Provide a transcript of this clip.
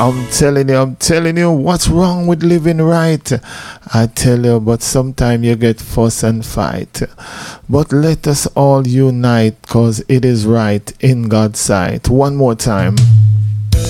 I'm telling you, what's wrong with living right? I tell you, but sometimes you get fuss and fight. But let us all unite, cause it is right in God's sight. One more time.